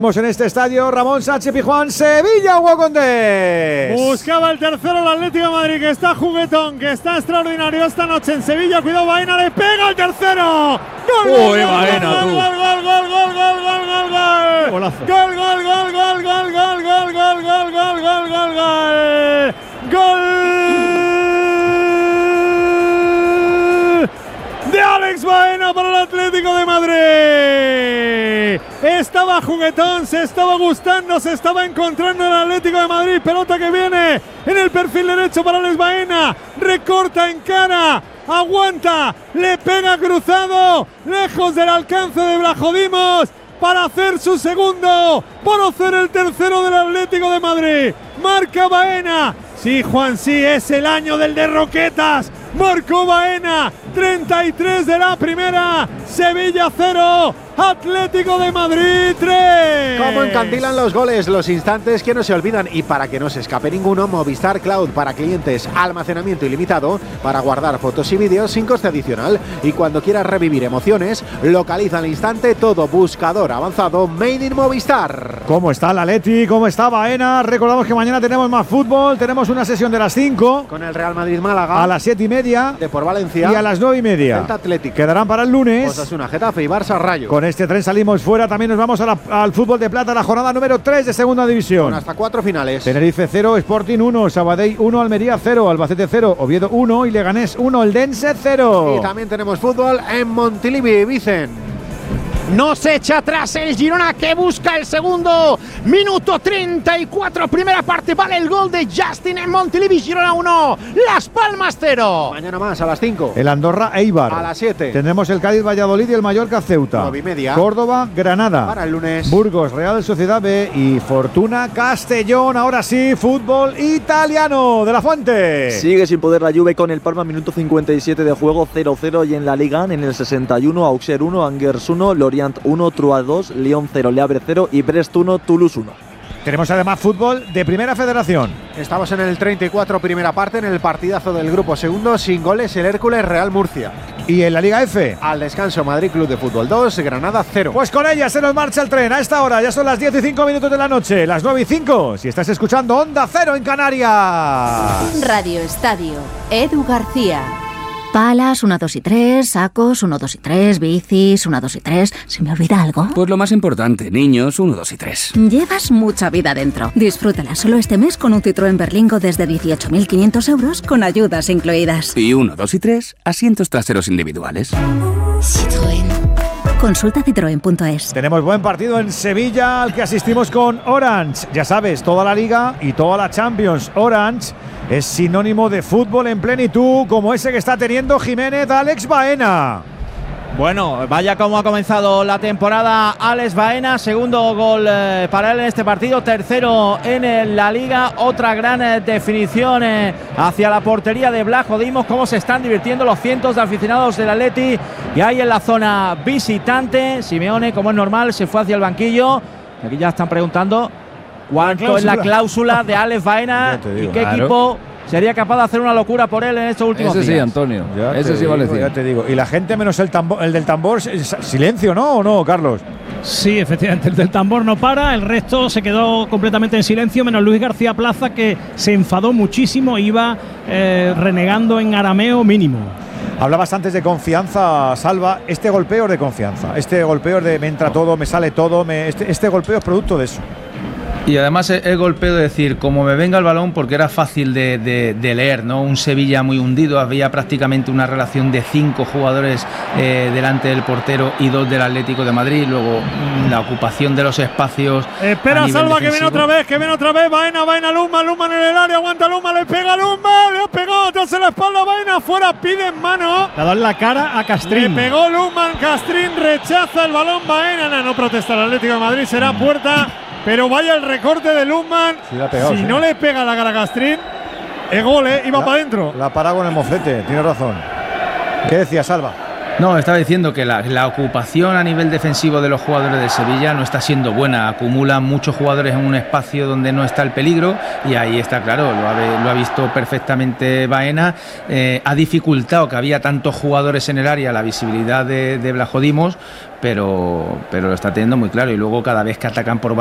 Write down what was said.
En este estadio, Ramón Sánchez Pizjuán, Sevilla, Hugo Condés. Buscaba el tercero el Atlético de Madrid, que está juguetón, que está extraordinario esta noche en Sevilla. Cuidado, Baena, le pega el tercero. ¡Gol, gol, gol, Baena, gol, tú! gol, gol, gol, gol, gol, gol, gol, gol! Golazo. ¡Gol, gol, gol, gol, gol, gol, gol, gol, gol, gol, gol, gol, gol! ¡Gol de Alex Baena para el Atlético de Madrid! Estaba juguetón, se estaba gustando, se estaba encontrando el Atlético de Madrid. Pelota que viene en el perfil derecho para Alex Baena. Recorta en cara, aguanta, le pega cruzado, lejos del alcance de Vlachodimos, para hacer su segundo, para hacer el tercero del Atlético de Madrid. Marca Baena. Sí, Juan, sí, es el año del de Roquetas. Marcó Baena, 33 de la primera. Sevilla 0, Atlético de Madrid 3. Cómo encandilan los goles, los instantes que no se olvidan. Y para que no se escape ninguno, Movistar Cloud para clientes, almacenamiento ilimitado para guardar fotos y vídeos sin coste adicional. Y cuando quieras revivir emociones, localiza al instante todo. Buscador avanzado Made in Movistar. ¿Cómo está el Atleti? ¿Cómo está Baena? Recordamos que mañana tenemos más fútbol. Tenemos una sesión de las 5 con el Real Madrid Málaga a las 7:30 de por Valencia y a las 9:30 Celta Atlético. Quedarán para el lunes. Osasuna, Getafe y Barça Rayo. Con este tren salimos fuera. También nos vamos al fútbol de plata, la jornada número 3 de segunda división. Con hasta 4 finales. Tenerife 0, Sporting 1, Sabadell 1, Almería 0, Albacete 0, Oviedo 1 y Leganés 1, Eldense 0. Y también tenemos fútbol en Montilivi, Vicen. No se echa atrás el Girona, que busca el segundo. Minuto 34, primera parte, vale el gol de Justin en Montilivi. Girona 1, Las Palmas 0. Mañana más a las 5. El Andorra Eibar. A las 7. Tendremos el Cádiz Valladolid y el Mallorca Ceuta. 9:30. Córdoba Granada. Para el lunes. Burgos Real Sociedad B y Fortuna Castellón. Ahora sí, fútbol italiano. De la Fuente. Sigue sin poder la Juve con el Parma, minuto 57 de juego, 0-0. Y en la Liga, en el 61, Auxerre 1, Angers 1, Lorient 1, Troyes 2, Lyon 0, Le Havre 0 y Brest 1, Toulouse 1. Tenemos además fútbol de Primera Federación. Estamos en el 34, primera parte, en el partidazo del grupo segundo, sin goles, el Hércules Real Murcia. Y en la Liga F. Al descanso, Madrid Club de Fútbol 2, Granada 0. Pues con ella se nos marcha el tren. A esta hora ya son las 10:05 de la noche, las 9:05. Si estás escuchando Onda Cero en Canarias. Radio Estadio, Edu García. Palas, 1, 2 y 3, sacos, 1, 2 y 3, bicis, 1, 2 y 3. ¿Se me olvida algo? Pues lo más importante, niños, 1, 2 y 3. Llevas mucha vida dentro. Disfrútala solo este mes con un Citroën Berlingo desde 18.500 euros con ayudas incluidas. Y 1, 2 y 3, asientos traseros individuales. Citroën. Consulta citroen.es. Tenemos buen partido en Sevilla al que asistimos con Orange. Ya sabes, toda la Liga y toda la Champions. Orange es sinónimo de fútbol en plenitud, como ese que está teniendo Jiménez Alex Baena. Bueno, vaya cómo ha comenzado la temporada Alex Baena, segundo gol para él en este partido, tercero en la Liga, otra gran definición hacia la portería de Vlachodimos. Cómo se están divirtiendo los cientos de aficionados del Atleti, y ahí en la zona visitante, Simeone, como es normal, se fue hacia el banquillo. Aquí ya están preguntando cuánto es la cláusula de Alex Baena y qué equipo sería capaz de hacer una locura por él en estos últimos días. Ese sí, Antonio. Ese sí vale 100. Ya te digo. Y la gente menos el del tambor, silencio, ¿no? ¿O no, Carlos? Sí, efectivamente, el del tambor no para, el resto se quedó completamente en silencio, menos Luis García Plaza, que se enfadó muchísimo, iba renegando en arameo mínimo. Hablabas antes de confianza, Salva. Este golpeo es de confianza. Este golpeo es de me entra todo, me sale todo. Este golpeo es producto de eso. Y además el golpeo de decir, como me venga el balón, porque era fácil de leer, ¿no? Un Sevilla muy hundido, había prácticamente una relación de 5 jugadores delante del portero y 2 del Atlético de Madrid. Luego la ocupación de los espacios. Espera, Salva, que viene otra vez, Baena, Luma en el área, aguanta Luma, le pega Luma, le ha pegado atrás en la espalda, Baena, fuera, pide en mano. Le ha dado en la cara a Castrín. Le pegó Luma, Castrín rechaza el balón, Baena, no protesta el Atlético de Madrid, será puerta. Pero vaya el recorte de Lundman. Si no le pega la cara a Castrín, es gol, iba para adentro. La para con el moflete, tiene razón. ¿Qué decía, Salva? No, estaba diciendo que la ocupación a nivel defensivo de los jugadores del Sevilla no está siendo buena. Acumulan muchos jugadores en un espacio donde no está el peligro y ahí está claro, lo ha visto perfectamente Baena. Ha dificultado que había tantos jugadores en el área la visibilidad de Vlachodimos, pero lo está teniendo muy claro. Y luego cada vez que atacan por